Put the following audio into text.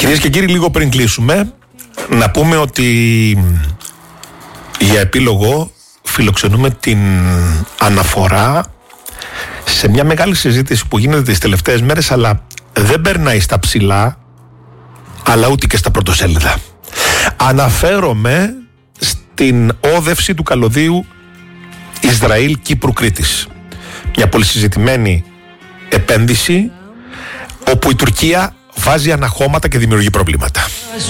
Κυρίες και κύριοι, λίγο πριν κλείσουμε, να πούμε ότι για επίλογο φιλοξενούμε την αναφορά σε μια μεγάλη συζήτηση που γίνεται τις τελευταίες μέρες, αλλά δεν περνάει στα ψηλά, αλλά ούτε και στα πρωτοσέλιδα. Αναφέρομαι στην όδευση του καλωδίου Ισραήλ-Κύπρου-Κρήτης. Μια πολύ συζητημένη επένδυση όπου η Τουρκία βάζει αναχώματα και δημιουργεί προβλήματα.